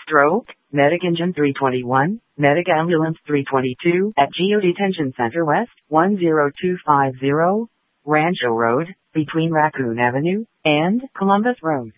Stroke, Medic Engine 321, Medic Ambulance 322 at Geo Detention Center West, 10250, Rancho Road, between Raccoon Avenue and Columbus Road.